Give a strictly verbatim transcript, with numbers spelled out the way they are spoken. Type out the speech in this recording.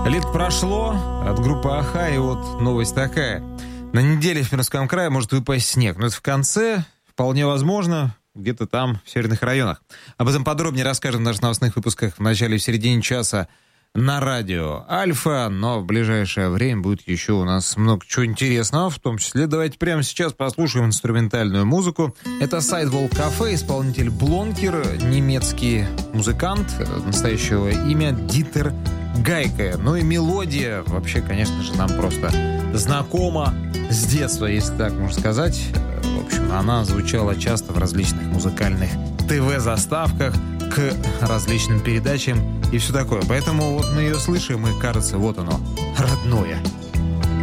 Лето прошло от группы Аха, и вот новость такая. На неделе в Пермском крае может выпасть снег, но это в конце, вполне возможно, где-то там, в северных районах. Об этом подробнее расскажем в наших новостных выпусках в начале и в середине часа на радио Альфа, но в ближайшее время будет еще у нас много чего интересного, в том числе давайте прямо сейчас послушаем инструментальную музыку. Это Sidewalk Cafe, исполнитель Блонкер, немецкий музыкант, настоящего имя Дитер Гайке. Ну и мелодия вообще, конечно же, нам просто знакома с детства, если так можно сказать. В общем, она звучала часто в различных музыкальных ТВ-заставках, к различным передачам и все такое. Поэтому вот мы ее слышим, и кажется, вот оно, родное.